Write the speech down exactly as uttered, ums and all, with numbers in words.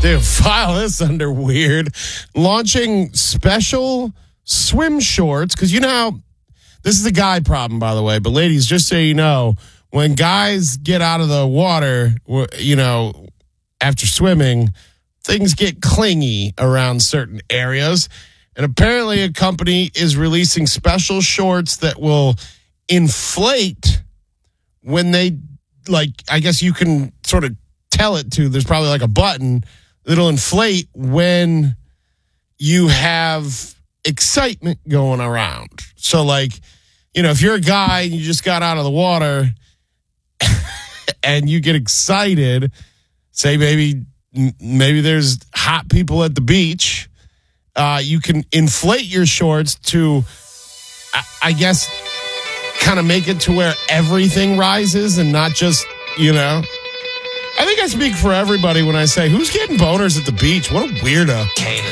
Dude, file this under weird. Launching special swim shorts. Because you know how, this is a guy problem, by the way. But ladies, just so you know, when guys get out of the water, you know, after swimming, things get clingy around certain areas. And apparently a company is releasing special shorts that will inflate when they, like, I guess you can sort of tell it to, there's probably like a button that'll inflate when you have excitement going around. So, like, you know, if you're a guy and you just got out of the water and you get excited, say maybe maybe there's hot people at the beach, uh, you can inflate your shorts to, I, I guess, kind of make it to where everything rises and not just, you know. I think I speak for everybody when I say, who's getting boners at the beach? What a weirdo.